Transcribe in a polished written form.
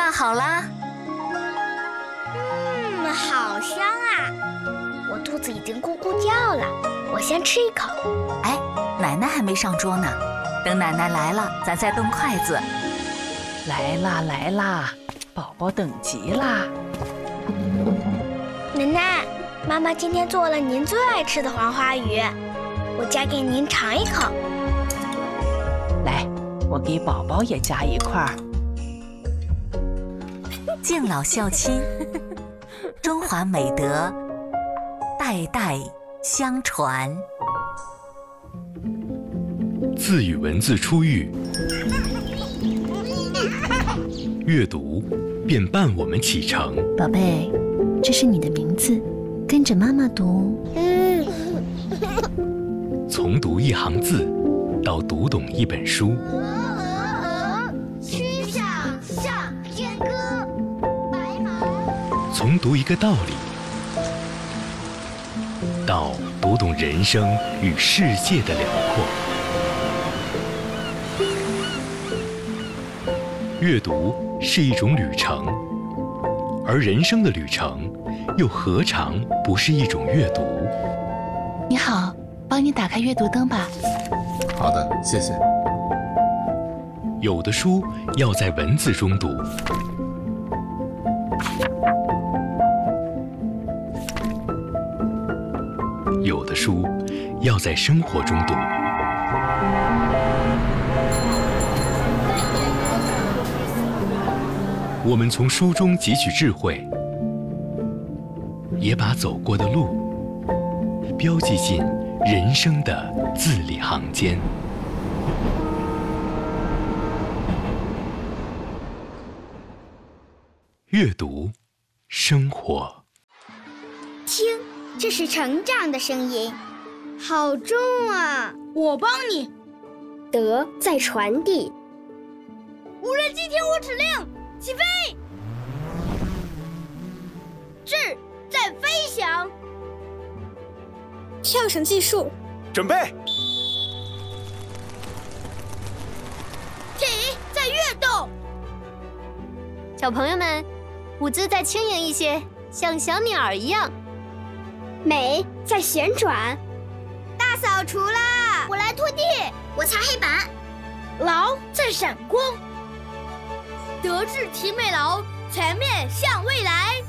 饭好啦。 好香啊！我肚子已经咕咕叫了，我先吃一口。 哎，奶奶还没上桌呢，等奶奶来了，咱再动筷子。 来啦来啦，宝宝等急啦！ 奶奶，妈妈今天做了您最爱吃的黄花鱼，我夹给您尝一口。 来，我给宝宝也夹一块。 敬老孝亲，中华美德代代相传。 字与文字初遇，阅读便伴我们启程。 宝贝，这是你的名字，跟着妈妈读。 从读一行字到读懂一本书， 曲项向天歌，白马。 从读一个道理到读懂人生与世界的辽阔。阅读是一种旅程，而人生的旅程又何尝不是一种阅读？ 你好，帮你打开阅读灯吧。 好的，谢谢。 有的书要在文字中读，有的书要在生活中读。我们从书中汲取智慧，也把走过的路标记进人生的字里行间。阅读，生活。 听，这是成长的声音，好重啊！ 我帮你。 德在传递。 无人机听我指令，起飞！智在飞翔。 跳绳计数， 准备。 体在跃动。 小朋友们，舞姿再轻盈一些，像小鸟一样。 美在旋转。 大扫除啦！ 我来拖地，我擦黑板。 劳在闪光。德智体美劳，全面向未来。